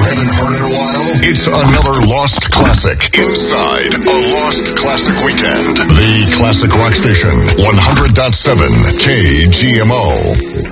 Haven't heard in a while? It's another Lost Classic inside a Lost Classic Weekend. The Classic Rock Station, 100.7 KGMO.